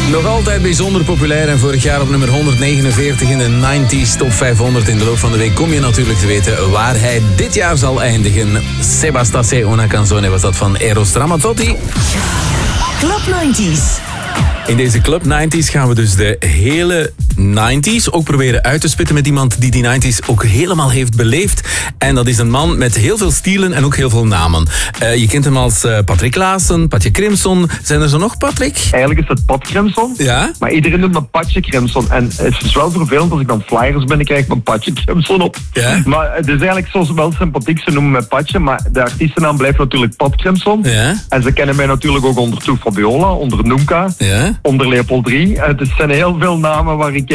Nog altijd bijzonder populair en vorig jaar op nummer 149 in de 90s Top 500. In de loop van de week kom je natuurlijk te weten waar hij dit jaar zal eindigen. Se bastasse una canzone was dat van Eros Ramazzotti. Club 90s. In deze Club 90s gaan we dus de hele 90s ook proberen uit te spitten met iemand die 90s ook helemaal heeft beleefd. En dat is een man met heel veel stielen en ook heel veel namen. Je kent hem als Patrick Laassen, Patje Crimson. Zijn er zo nog, Patrick? Eigenlijk is het Pat Crimson, Ja? maar iedereen noemt me Patje Crimson. En het is wel vervelend als ik dan flyers binnenkrijg met Patje Crimson op. Ja? Maar het is eigenlijk zo wel sympathiek, ze noemen me Patje, maar de artiestennaam blijft natuurlijk Pat Crimson. Ja? En ze kennen mij natuurlijk ook onder Toe Fabiola, onder Nunca, Ja? onder Leopold 3. Het zijn heel veel namen waar ik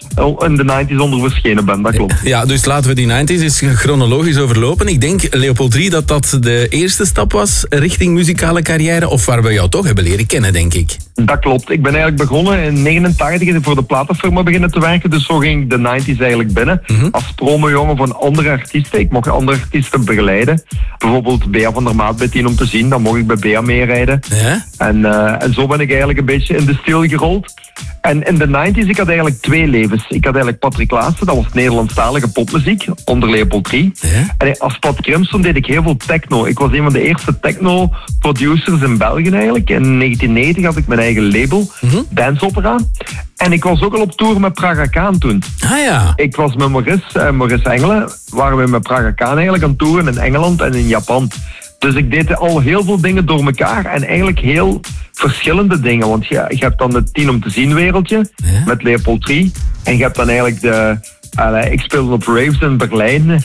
in de 90s onder verschenen ben, dat klopt. Ja, dus laten we die 90s eens chronologisch overlopen. Ik denk, Leopold 3, dat de eerste stap was richting muzikale carrière, of waar we jou toch hebben leren kennen, denk ik. Dat klopt. Ik ben eigenlijk begonnen in 89 en voor de platenfirma beginnen te werken. Dus zo ging ik de 90s eigenlijk binnen. Als promojongen van andere artiesten. Ik mocht andere artiesten begeleiden. Bijvoorbeeld Bea van der Maat bij 10 om te zien. Dan mocht ik bij Bea meerijden. Ja? En zo ben ik eigenlijk een beetje in de stil gerold. En in de 90s, ik had eigenlijk twee levens. Ik had eigenlijk Patrick Laassen, dat was Nederlandstalige popmuziek, onder Leopold 3. Ja? En als Pat Crimson deed ik heel veel techno. Ik was een van de eerste techno-producers in België eigenlijk. In 1990 had ik mijn eigen label, Dance Opera. En ik was ook al op tour met Praga Khan toen. Ah ja. Ik was met Maurice Engelen, waren we met Praga Khan eigenlijk aan toeren in Engeland en in Japan. Dus ik deed al heel veel dingen door elkaar en eigenlijk heel verschillende dingen. Want je hebt dan het 10 om te zien wereldje met Leopold 3. En je hebt dan eigenlijk ik speelde op raves in Berlijn.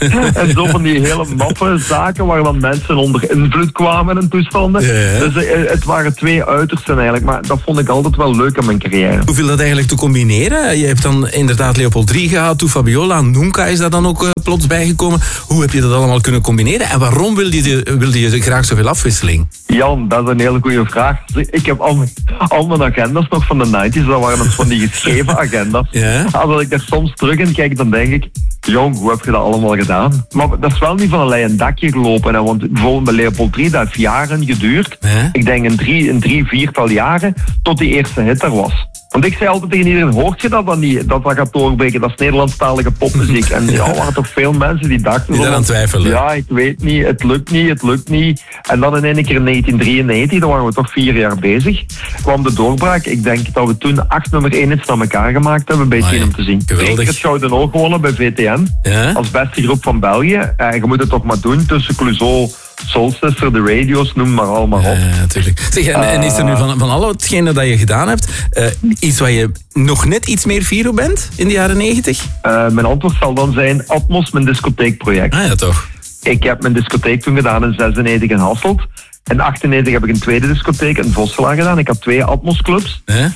En zo van die hele maffe zaken waar dan mensen onder invloed kwamen en toestanden. Ja. Dus het waren twee uitersten eigenlijk. Maar dat vond ik altijd wel leuk in mijn carrière. Hoe viel dat eigenlijk te combineren? Je hebt dan inderdaad Leopold 3 gehad, Toe Fabiola, Nunca is daar dan ook plots bijgekomen. Hoe heb je dat allemaal kunnen combineren? En waarom wilde je graag zoveel afwisseling? Jan, dat is een hele goede vraag. Ik heb al mijn agendas nog van de 90s. Dat waren nog van die geschreven agendas. Ja? Als ik daar soms terug in kijk, dan denk ik, jong, hoe heb je dat allemaal gedaan? Maar dat is wel niet van een leien dakje gelopen. Hè? Want bijvoorbeeld bij Leopold 3, dat heeft jaren geduurd. Ja? Ik denk in drie, viertal jaren, tot die eerste hit er was. Want ik zei altijd tegen iedereen, hoort je dat dan niet? Dat gaat doorbreken, dat is Nederlandstalige popmuziek. En ja, er waren toch veel mensen die dachten... Die daaraan twijfelen. Ja, ik weet niet, het lukt niet. En dan in één keer in 1993, dan waren we toch 4 jaar bezig, kwam de doorbraak. Ik denk dat we toen 8 nummer 1 hits naar elkaar gemaakt hebben bij 10 om te zien. Geweldig. Ik heb het Gouden Oog gewonnen bij VTM, Ja? als beste groep van België. Je moet het toch maar doen tussen Clouseau, Soul Sister, de Radio's, noem maar allemaal op. Ja, natuurlijk. Zeg, en is er nu van al hetgene dat je gedaan hebt, iets waar je nog net iets meer fier op bent in de jaren 90? Mijn antwoord zal dan zijn Atmos, mijn discotheekproject. Ah ja, toch. Ik heb mijn discotheek toen gedaan in 96 in Hasselt. In 98 heb ik een tweede discotheek in Vosselaar gedaan. Ik had 2 Atmos-clubs. Ja?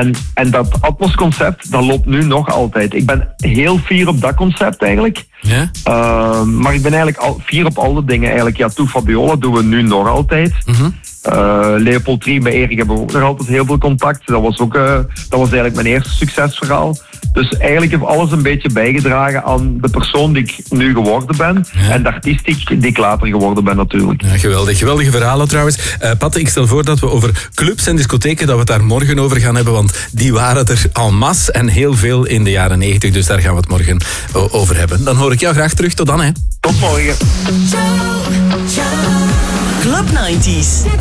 En dat Atmos-concept, dat loopt nu nog altijd. Ik ben heel fier op dat concept eigenlijk. Ja? Maar ik ben eigenlijk fier op alle dingen eigenlijk. Ja, Toe Fabiola doen we nu nog altijd. Leopold 3 bij Erik hebben we ook nog altijd heel veel contact. Dat was eigenlijk mijn eerste succesverhaal. Dus eigenlijk heeft alles een beetje bijgedragen aan de persoon die ik nu geworden ben. Ja. En de artiest die ik later geworden ben natuurlijk. Ja, geweldig. Geweldige verhalen trouwens. Pat, ik stel voor dat we over clubs en discotheken, dat we het daar morgen over gaan hebben, want die waren er en masse en heel veel in de jaren 90, dus daar gaan we het morgen over hebben. Dan hoor ik jou graag terug. Tot dan, hè. Tot morgen. Club 90s.